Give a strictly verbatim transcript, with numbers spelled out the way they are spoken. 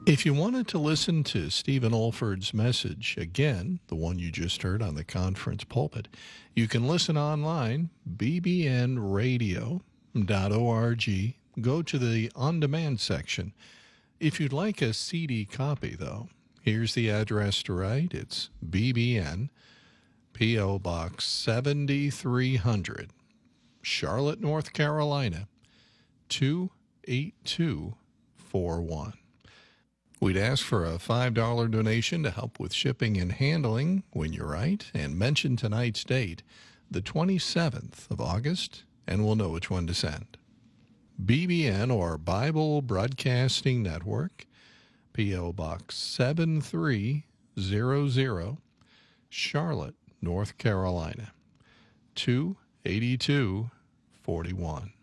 If you wanted to listen to Stephen Olford's message, again, the one you just heard on the conference pulpit, you can listen online, b b n radio dot org. Go to the on-demand section. If you'd like a C D copy, though, here's the address to write. It's B B N, P O. Box seventy-three hundred, Charlotte, North Carolina, two eight two four one. We'd ask for a five dollars donation to help with shipping and handling when you write, and mention tonight's date, the twenty-seventh of August, and we'll know which one to send. B B N, or Bible Broadcasting Network, P O. Box seven three zero zero, Charlotte, North Carolina, two eight two four one.